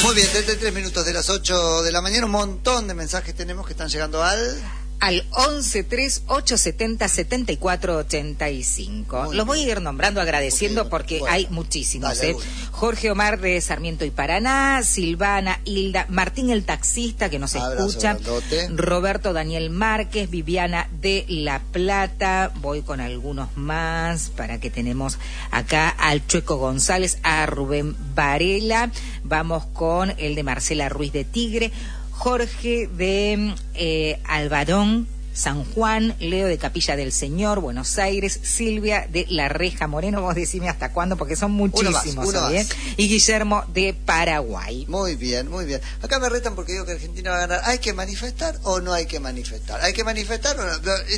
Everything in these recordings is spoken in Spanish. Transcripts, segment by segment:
Muy bien, 33 minutos de las 8 de la mañana. Un montón de mensajes tenemos que están llegando al 1138707485. Los voy a ir nombrando, agradeciendo, porque hay muchísimos. Dale, Jorge Omar de Sarmiento y Paraná, Silvana, Hilda, Martín el taxista que nos escucha, Roberto Daniel Márquez, Viviana de La Plata. Voy con algunos más para que tenemos acá al Chueco González, a Rubén Varela. Vamos con el de Marcela Ruiz de Tigre, Jorge de Alvarón, San Juan, Leo de Capilla del Señor, Buenos Aires, Silvia de La Reja Moreno, vos decime hasta cuándo, porque son muchísimos, uno más. Y Guillermo de Paraguay. Muy bien, muy bien. Acá me retan porque digo que Argentina va a ganar. ¿Hay que manifestar o no hay que manifestar? ¿Hay que manifestar o no?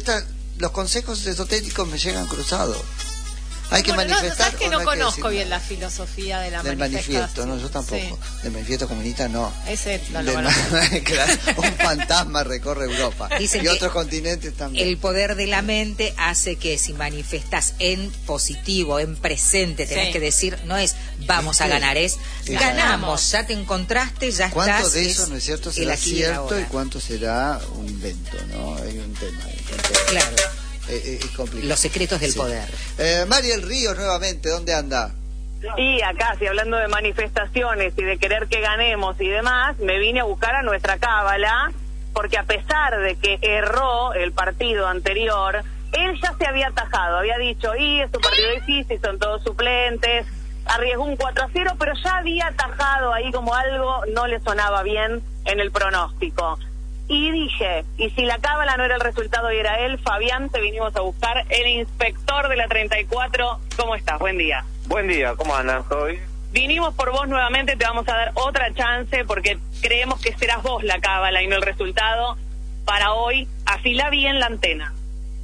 Los consejos esotéricos me llegan cruzados. ¿Hay que manifestar? ¿Sabes que no conozco bien nada? la filosofía de la del manifiesto? No, yo tampoco. Sí. Del manifiesto comunista no. Ese no lo conozco. Claro, un fantasma recorre Europa. Dicen y otros continentes también. El poder de la mente hace que si manifestás en positivo, en presente, tenés que decir, no es vamos a ganar, es ganamos, ya te encontraste, ya estás. ¿Cuánto de eso, no es cierto, será cierto y cuánto será un invento, no? Hay un tema. Claro. Es complicado. Los secretos del poder. Mariel Ríos, nuevamente, ¿dónde anda? Sí, acá, si hablando de manifestaciones y de querer que ganemos y demás, me vine a buscar a nuestra cábala, porque a pesar de que erró el partido anterior, él ya se había atajado, había dicho, es un partido difícil, son todos suplentes, arriesgó un 4-0, pero ya había atajado ahí como algo no le sonaba bien en el pronóstico. Y dije, y si la cábala no era el resultado y era él, Fabián, te vinimos a buscar, el inspector de la 34. ¿Cómo estás? Buen día. Buen día, ¿cómo andan? ¿Hoy? Vinimos por vos nuevamente, te vamos a dar otra chance porque creemos que serás vos la cábala y no el resultado. Para hoy, afilá bien la antena.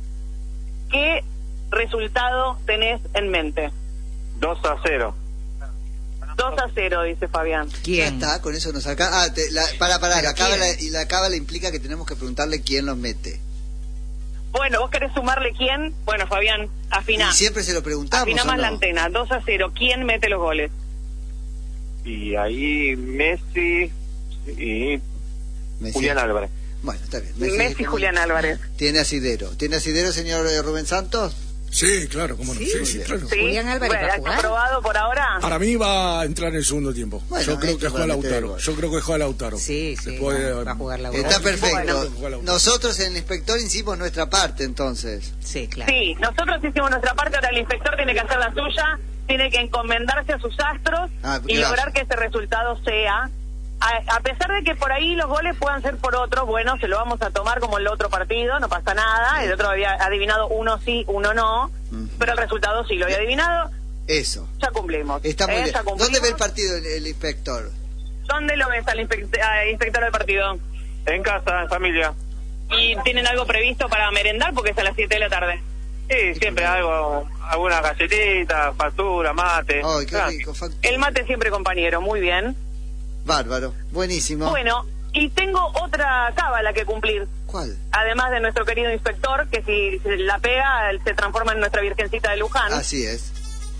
¿Qué resultado tenés en mente? 2-0. 2-0, dice Fabián. ¿Quién? Ya está, con eso nos saca. La cábala implica que tenemos que preguntarle quién los mete. Bueno, ¿vos querés sumarle quién? Bueno, Fabián, afiná. Y siempre se lo preguntamos. Afiná más no? la antena, 2-0. ¿Quién mete los goles? Y ahí Messi y Julián Álvarez. Bueno, está bien. Messi Julián Álvarez. ¿Tiene asidero? ¿Tiene asidero, señor Rubén Santos? Sí, claro, cómo no. Sí, claro. ¿Sí? Julián Álvarez va a jugar. ¿Está probado por ahora? Para mí va a entrar en el segundo tiempo. Bueno, yo creo que juega Lautaro. Sí, va a jugar Lautaro. Está perfecto. Bueno. Nosotros en el inspector hicimos nuestra parte, entonces. Sí, claro. Sí, nosotros hicimos nuestra parte, ahora el inspector tiene que hacer la suya, tiene que encomendarse a sus astros y lograr que ese resultado sea... A pesar de que por ahí los goles puedan ser por otros, bueno, se lo vamos a tomar como el otro partido, no pasa nada. El otro había adivinado uno sí, uno no, pero el resultado sí lo había adivinado. Eso. Ya cumplimos. Está muy bien. ¿Dónde ve el partido el inspector? ¿Dónde lo ves al inspector del partido? En casa, en familia. ¿Y tienen algo previsto para merendar? Porque es a las 7 de la tarde. Sí, siempre algo, alguna galletita, factura, mate. Ay, qué rico. El mate siempre compañero, muy bien. Bárbaro, buenísimo. Bueno, y tengo otra cábala que cumplir. ¿Cuál? Además de nuestro querido inspector, que si se la pega, se transforma en nuestra Virgencita de Luján. Así es.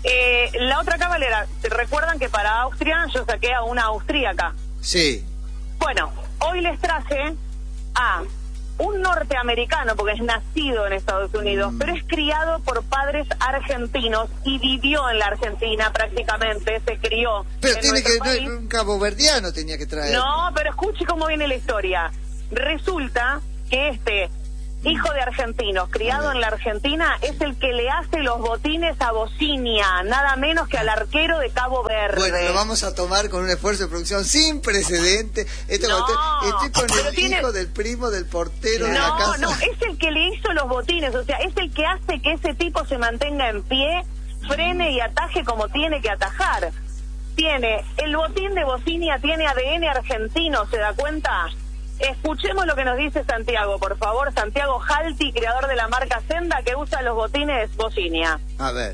La otra cábala era, ¿recuerdan que para Austria yo saqué a una austríaca? Sí. Bueno, hoy les traje a un norteamericano, porque es nacido en Estados Unidos, pero es criado por padres argentinos y vivió en la Argentina prácticamente, se crió. Pero en tiene que, país. un caboverdiano tenía que traer. No, pero escuche cómo viene la historia. Resulta que este hijo de argentinos, criado en la Argentina, es el que le hace los botines a Bocinia, nada menos que al arquero de Cabo Verde. Bueno, lo vamos a tomar con un esfuerzo de producción sin precedente. Estoy con el hijo del primo del portero de la casa. No, es el que le hizo los botines, o sea, es el que hace que ese tipo se mantenga en pie, frene y ataje como tiene que atajar. Tiene el botín de Bocinia, tiene ADN argentino, ¿se da cuenta? Escuchemos lo que nos dice Santiago, por favor. Santiago Jalti, creador de la marca Senda, que usa los botines Bocinia. A ver.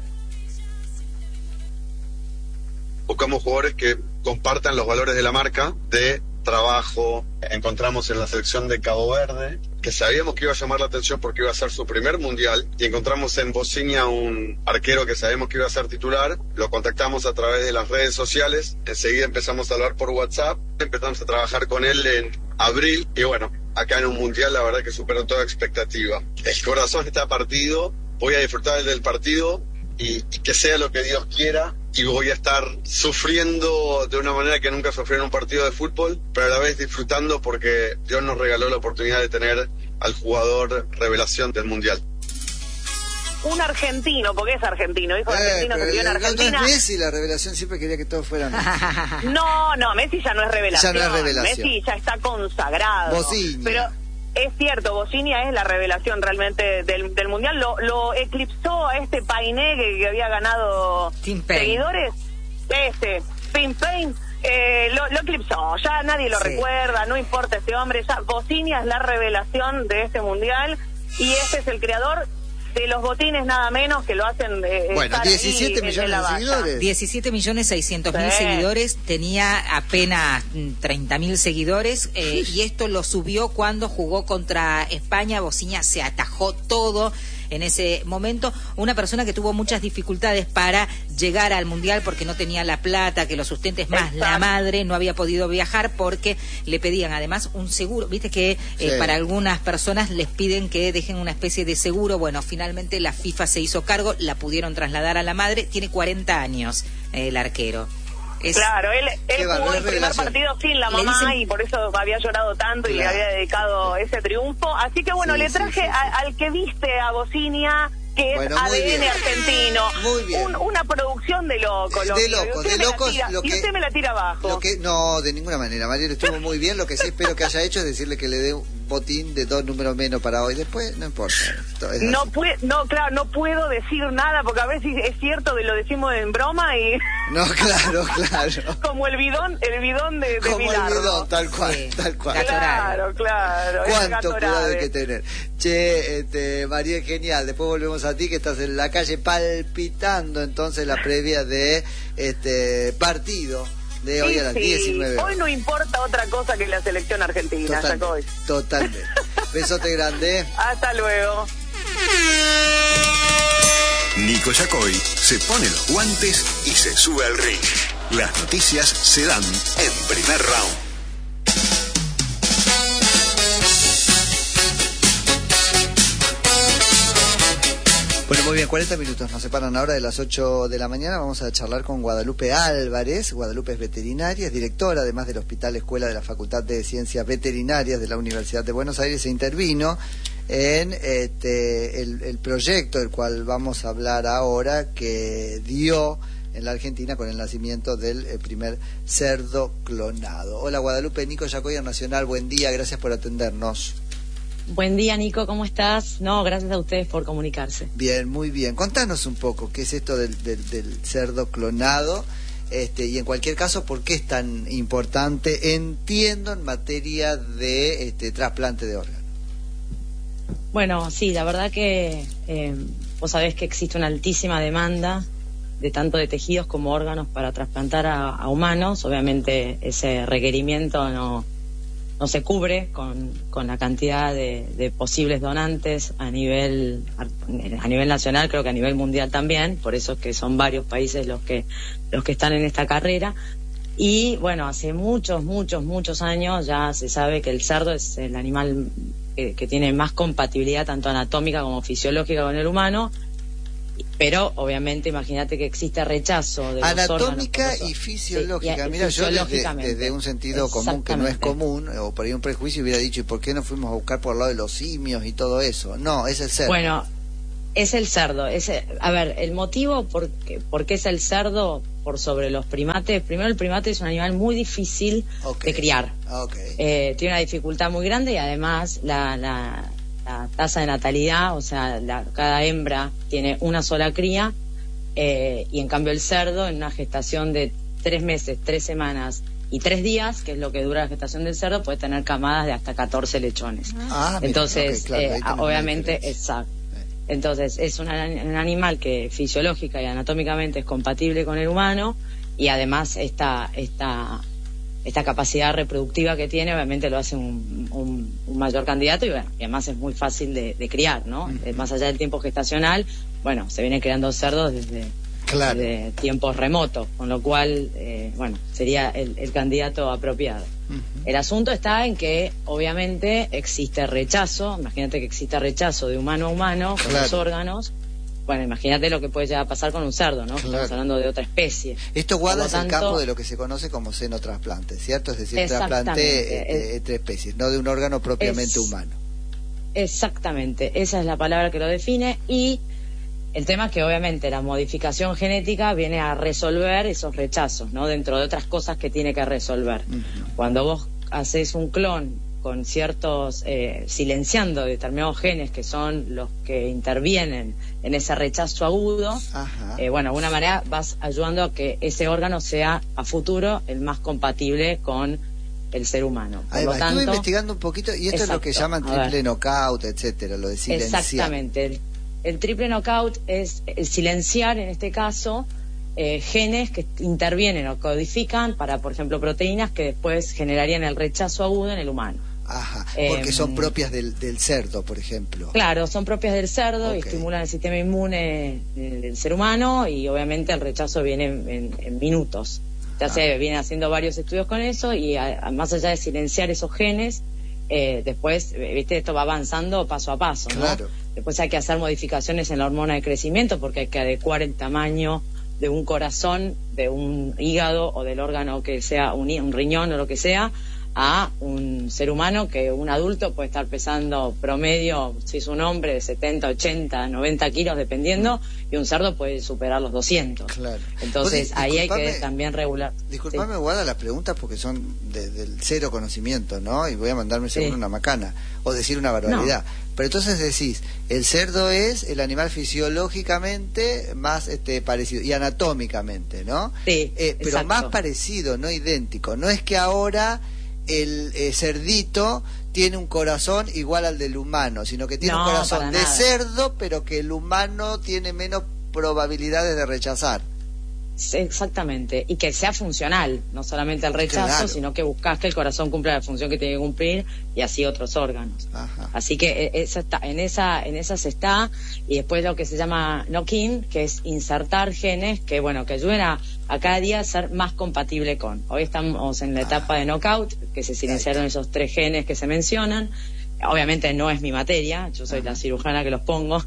Buscamos jugadores que compartan los valores de la marca de trabajo encontramos en la selección de Cabo Verde, que sabíamos que iba a llamar la atención porque iba a ser su primer mundial, y encontramos en Bocinia un arquero que sabíamos que iba a ser titular. Lo contactamos a través de las redes sociales, enseguida empezamos a hablar por WhatsApp, empezamos a trabajar con él en abril, y bueno, acá en un mundial la verdad que superó toda expectativa. El corazón está partido, voy a disfrutar del partido y que sea lo que Dios quiera, y voy a estar sufriendo de una manera que nunca sufrí en un partido de fútbol, pero a la vez disfrutando porque Dios nos regaló la oportunidad de tener al jugador revelación del mundial. Un argentino, porque es argentino, hijo de argentino, se crió en Argentina. No es Messi la revelación, siempre quería que todos fueran Messi. No, Messi ya no es revelación. Ya no es revelación. Messi ya está consagrado. Bocinia. Pero es cierto, Bocinia es la revelación realmente del Mundial. Lo eclipsó a este Painé que había ganado seguidores. Pimpén. Lo eclipsó, ya nadie lo recuerda, no importa ese hombre. Ya Bocinia es la revelación de este Mundial, y este es el creador de los botines, nada menos, que lo hacen 17 millones de seguidores. 17.600.000 seguidores, tenía apenas 30.000 seguidores, y esto lo subió cuando jugó contra España. Bocinia se atajó todo en ese momento. Una persona que tuvo muchas dificultades para llegar al Mundial porque no tenía la plata que lo sustente, es más, la madre no había podido viajar porque le pedían además un seguro. Viste que para algunas personas les piden que dejen una especie de seguro. Bueno, finalmente la FIFA se hizo cargo, la pudieron trasladar a la madre. Tiene 40 años el arquero. Claro, él jugó el primer partido sin la mamá y por eso había llorado tanto y le había dedicado ese triunfo. Así que bueno, le traje al que viste a Bocinia, que es ADN argentino. Muy bien. Una producción de locos. De locos. Y usted me la tira abajo. No, de ninguna manera. Mariel estuvo muy bien. Lo que sí espero que haya hecho es decirle que le dé un botín de 2 números menos para hoy. Después, no importa. No puedo decir nada porque a veces es cierto, lo decimos en broma y... No, claro. Como el bidón de como Bilardo. El bidón, tal cual. Claro. Cuánto cuidado hay que tener. Che, María, genial. Después volvemos a ti, que estás en la calle palpitando entonces la previa de partido de hoy a las 19 horas. Hoy no importa otra cosa que la selección argentina. Totalmente. Besote grande. Hasta luego. Nico Yacoy se pone los guantes y se sube al ring. Las noticias se dan en Primer Round. Bueno, muy bien, 40 minutos nos separan ahora de las 8 de la mañana. Vamos a charlar con Guadalupe Álvarez. Guadalupe es veterinaria, es directora además del Hospital Escuela de la Facultad de Ciencias Veterinarias de la Universidad de Buenos Aires. Se intervino en el proyecto del cual vamos a hablar ahora, que dio en la Argentina con el nacimiento del primer cerdo clonado. Hola Guadalupe, Nico Yacoy, Nacional, buen día, gracias por atendernos. Buen día, Nico, ¿cómo estás? No, gracias a ustedes por comunicarse. Bien, muy bien. Contanos un poco qué es esto del cerdo clonado, y en cualquier caso, ¿por qué es tan importante, entiendo, en materia de trasplante de órganos? Bueno, sí, la verdad que vos sabés que existe una altísima demanda de tanto de tejidos como órganos para trasplantar a humanos. Obviamente ese requerimiento no se cubre con la cantidad de posibles donantes a nivel nacional, creo que a nivel mundial también, por eso es que son varios países los que están en esta carrera. Y bueno, hace muchos años ya se sabe que el cerdo es el animal que tiene más compatibilidad tanto anatómica como fisiológica con el humano. Pero obviamente imagínate que existe rechazo de anatómica los órganos, y fisiológica. Sí, mira, yo desde un sentido común que no es común, o por ahí un prejuicio hubiera dicho, ¿y por qué no fuimos a buscar por el lado de los simios y todo eso? No, es el cerdo. Bueno, es el cerdo. A ver, el motivo por qué es el cerdo por sobre los primates. Primero, el primate es un animal muy difícil de criar. Tiene una dificultad muy grande y además la tasa de natalidad, o sea, cada hembra tiene una sola cría, y en cambio el cerdo, en una gestación de 3 meses, 3 semanas y 3 días, que es lo que dura la gestación del cerdo, puede tener camadas de hasta 14 lechones. Entonces, claro, obviamente, exacto. Entonces, es un animal que fisiológica y anatómicamente es compatible con el humano, y además esta esta capacidad reproductiva que tiene, obviamente lo hace un mayor candidato y bueno, y además es muy fácil de criar, ¿no? Más allá del tiempo gestacional, bueno, se vienen creando cerdos desde tiempos remotos, con lo cual, bueno, sería el candidato apropiado. El asunto está en que, obviamente, existe rechazo, imagínate que existe rechazo de humano a humano con los órganos. Bueno, imagínate lo que puede llegar a pasar con un cerdo, ¿no? Estamos hablando de otra especie. Esto guarda el campo de lo que se conoce como senotrasplante, ¿cierto? Es decir, trasplante entre especies, no de un órgano propiamente humano. Exactamente, esa es la palabra que lo define, y el tema es que obviamente la modificación genética viene a resolver esos rechazos, ¿no? Dentro de otras cosas que tiene que resolver. Cuando vos haces un clon con ciertos, silenciando determinados genes que son los que intervienen en ese rechazo agudo, bueno, de alguna manera vas ayudando a que ese órgano sea a futuro el más compatible con el ser humano. Estuve investigando un poquito y esto es lo que llaman triple knockout, etcétera, lo de silenciar. Exactamente. El triple knockout es el silenciar, en este caso, genes que intervienen o codifican para, por ejemplo, proteínas que después generarían el rechazo agudo en el humano. Porque son propias del cerdo, por ejemplo. Claro, son propias del cerdo y estimulan el sistema inmune del ser humano, y obviamente el rechazo viene en minutos. Ya se vienen haciendo varios estudios con eso, y más allá de silenciar esos genes, después, viste, esto va avanzando paso a paso, ¿no? Claro. Después hay que hacer modificaciones en la hormona de crecimiento, porque hay que adecuar el tamaño de un corazón, de un hígado o del órgano que sea un riñón o lo que sea, a un ser humano, que un adulto puede estar pesando promedio, si es un hombre, de 70, 80, 90 kilos dependiendo, y un cerdo puede superar los 200. Claro. Entonces ahí hay que también regular. Disculpame, Guada, las preguntas porque son del cero conocimiento, ¿no? Y voy a mandarme seguro una macana o decir una barbaridad. Pero entonces decís, el cerdo es el animal fisiológicamente más parecido, y anatómicamente, ¿no? Sí, pero más parecido, no idéntico. No es que ahora el cerdito tiene un corazón igual al del humano, sino que tiene un corazón de cerdo, pero que el humano tiene menos probabilidades de rechazar. Exactamente, y que sea funcional, no solamente el rechazo, sino que buscas que el corazón cumpla la función que tiene que cumplir, y así otros órganos. Así que en esas está, y después lo que se llama knock-in, que es insertar genes que ayuden a cada día ser más compatible con. Hoy estamos en la etapa de knockout, que se silenciaron esos 3 genes que se mencionan. Obviamente no es mi materia, yo soy la cirujana que los pongo,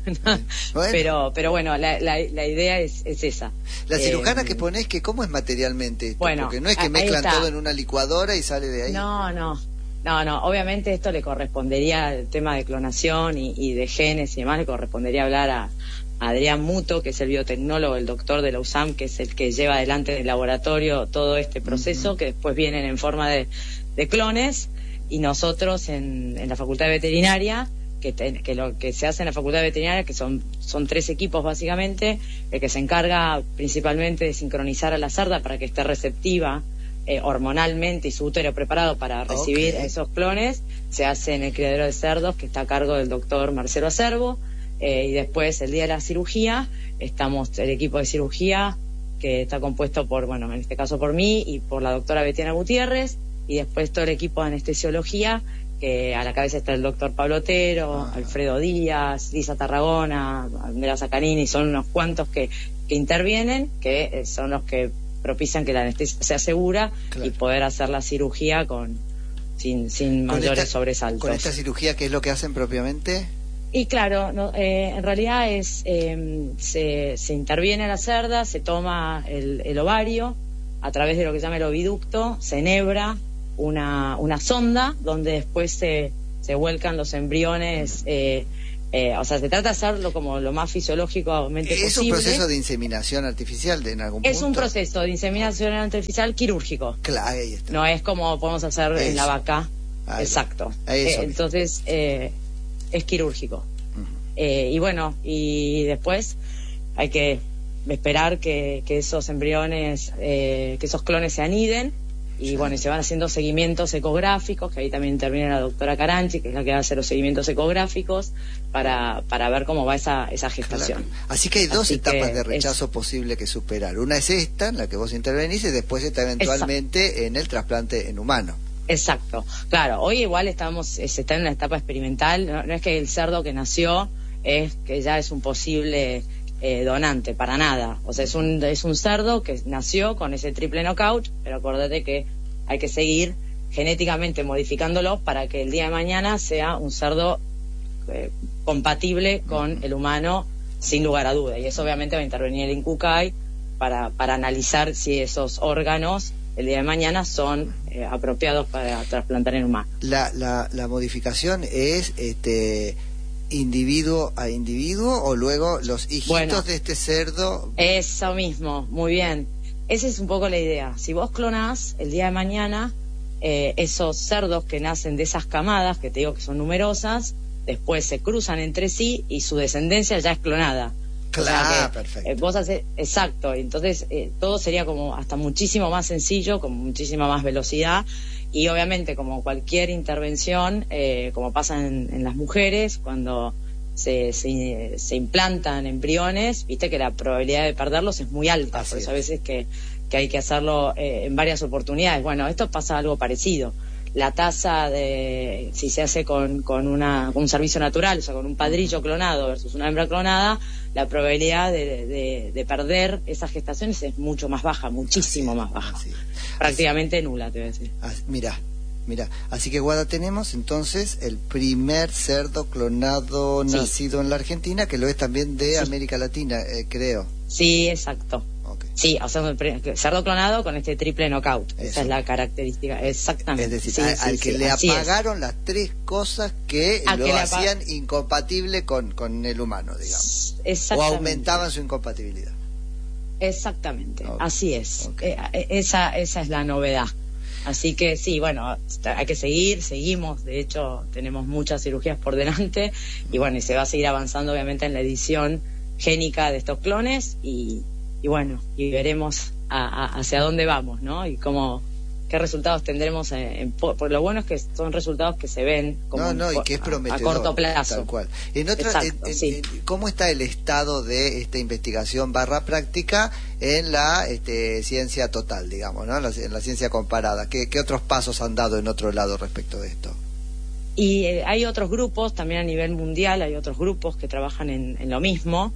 pero bueno, la idea es esa. La cirujana que ponés, que ¿cómo es materialmente esto? Porque no es que mezclan todo en una licuadora y sale de ahí. No, obviamente esto le correspondería al tema de clonación y de genes y demás, le correspondería hablar a Adrián Muto, que es el biotecnólogo, el doctor de la USAM, que es el que lleva adelante en el laboratorio todo este proceso, que después vienen en forma de clones. Y nosotros en la Facultad de Veterinaria, que lo que se hace en la Facultad de Veterinaria, que son 3 equipos básicamente, el que se encarga principalmente de sincronizar a la cerda para que esté receptiva hormonalmente y su útero preparado para recibir esos clones, se hace en el criadero de cerdos, que está a cargo del doctor Marcelo Acerbo, y después el día de la cirugía estamos el equipo de cirugía, que está compuesto por, en este caso por mí y por la doctora Betiana Gutiérrez, y después todo el equipo de anestesiología, que a la cabeza está el doctor Pablo Otero, Alfredo Díaz, Lisa Tarragona, Andrea Zaccarini, son unos cuantos que intervienen, que son los que propician que la anestesia sea segura y poder hacer la cirugía sin mayores sobresaltos. ¿Con esta cirugía qué es lo que hacen propiamente? Y claro, en realidad se interviene en la cerda, se toma el ovario a través de lo que se llama el oviducto, se enhebra una sonda donde después se vuelcan los embriones, o sea, se trata de hacerlo como lo más fisiológicamente posible. ¿Es un proceso de inseminación artificial en algún punto? Es un proceso de inseminación artificial quirúrgico. Claro, ahí está. No es como podemos hacer en la vaca. Ahí exacto. Entonces, es quirúrgico. Y después hay que esperar que esos embriones, que esos clones se aniden, y bueno, y se van haciendo seguimientos ecográficos, que ahí también interviene la doctora Caranchi, que es la que hace los seguimientos ecográficos para ver cómo va esa gestación. Claro. Así que hay dos etapas de rechazo posible que superar. Una es esta, en la que vos intervenís, y después está eventualmente en el trasplante en humano. Exacto, claro, hoy igual se está en una etapa experimental, no es que el cerdo que nació es que ya es un posible donante, para nada. O sea, es un cerdo que nació con ese triple knockout, pero acuérdate que hay que seguir genéticamente modificándolo para que el día de mañana sea un cerdo compatible con el humano, sin lugar a duda. Y eso obviamente va a intervenir el INCUCAI para analizar si esos órganos el día de mañana son apropiados para trasplantar en humano. La modificación es individuo a individuo, o luego los hijitos de este cerdo. Eso mismo, muy bien. Esa es un poco la idea. Si vos clonás el día de mañana, esos cerdos que nacen de esas camadas, que te digo que son numerosas, después se cruzan entre sí y su descendencia ya es clonada. Claro, o sea que, perfecto. Vos haces, exacto, entonces todo sería como hasta muchísimo más sencillo, con muchísima más velocidad. Y obviamente, como cualquier intervención, como pasa en las mujeres, cuando se implantan embriones, viste que la probabilidad de perderlos es muy alta. Por eso a veces que hay que hacerlo en varias oportunidades. Bueno, esto pasa algo parecido. La tasa si se hace con un servicio natural, o sea, con un padrillo clonado versus una hembra clonada, la probabilidad de perder esas gestaciones es mucho más baja, muchísimo más baja. Prácticamente nula, te voy a decir. Mira, así que Guada, tenemos entonces el primer cerdo clonado nacido en la Argentina, que lo es también de América Latina, creo. Sí, exacto. Sí, o sea, cerdo clonado con este triple knockout. Eso. Esa es la característica, exactamente. Es decir, al que le apagaron las tres cosas que lo hacían incompatible con el humano, digamos. O aumentaban su incompatibilidad. Exactamente, así es. Esa es la novedad. Así que sí, bueno, hay que seguimos, de hecho tenemos muchas cirugías por delante, y bueno, y se va a seguir avanzando obviamente en la edición génica de estos clones, y bueno, y veremos hacia dónde vamos, ¿no? Y qué resultados tendremos. Por lo bueno es que son resultados que se ven como y que es prometedor, a corto plazo. Tal cual. ¿Cómo está el estado de esta investigación /práctica en la ciencia total, digamos, ¿no? En la ciencia comparada? ¿Qué otros pasos han dado en otro lado respecto de esto? Y hay otros grupos, también a nivel mundial, hay otros grupos que trabajan en lo mismo.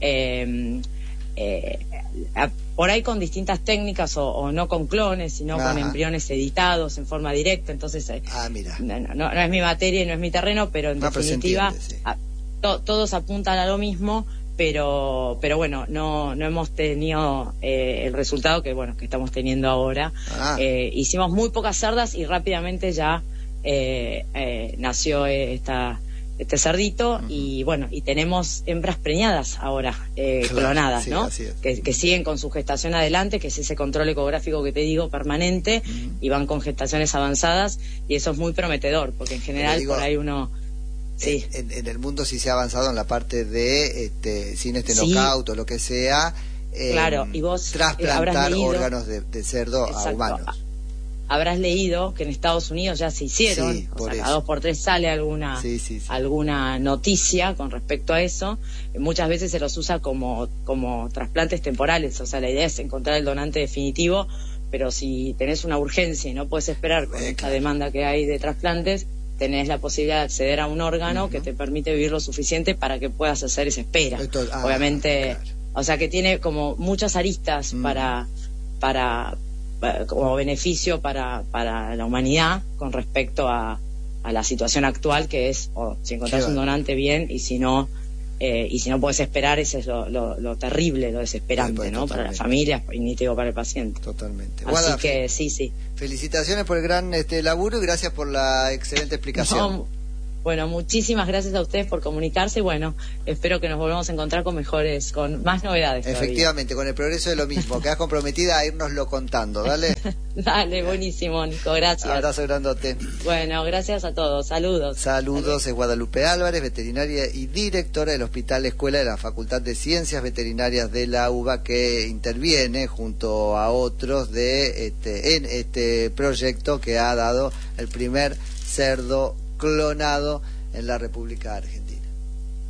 Por ahí con distintas técnicas, o no con clones, sino con embriones editados en forma directa. Entonces mira. No es mi materia y no es mi terreno, pero en definitiva todos apuntan a lo mismo, pero bueno, no hemos tenido el resultado que estamos teniendo ahora. Hicimos muy pocas cerdas y rápidamente ya nació este cerdito, y bueno, y tenemos hembras preñadas ahora, clonadas, ¿no? Que siguen con su gestación adelante, que es ese control ecográfico que te digo, permanente, y van con gestaciones avanzadas, y eso es muy prometedor, porque en general por ahí uno... Sí. En el mundo sí se ha avanzado en la parte de sin knockout o lo que sea, claro, y vos trasplantar órganos de cerdo a humanos. Habrás leído que en Estados Unidos ya se hicieron, cada 2x3 sale alguna noticia con respecto a eso. Muchas veces se los usa como trasplantes temporales, o sea, la idea es encontrar el donante definitivo, pero si tenés una urgencia y no puedes esperar con esta demanda que hay de trasplantes, tenés la posibilidad de acceder a un órgano que te permite vivir lo suficiente para que puedas hacer esa espera. Obviamente, o sea, que tiene como muchas aristas para como beneficio para la humanidad con respecto a la situación actual, que es si encontrás un donante bien, y si no puedes esperar, ese es lo terrible, lo desesperante, ¿no? Para las familias y ni te digo para el paciente. Totalmente. Así Guada, que sí. Felicitaciones por el gran laburo y gracias por la excelente explicación. Bueno, muchísimas gracias a ustedes por comunicarse y bueno, espero que nos volvamos a encontrar con más novedades. Efectivamente, con el progreso de lo mismo. Quedás comprometida a irnoslo contando, dale. Dale, buenísimo, Nico, gracias. Abrazo grandote. Bueno, gracias a todos, saludos. Saludos, es Guadalupe Álvarez, veterinaria y directora del Hospital Escuela de la Facultad de Ciencias Veterinarias de la UBA, que interviene junto a otros en este proyecto que ha dado el primer cerdo clonado en la República Argentina.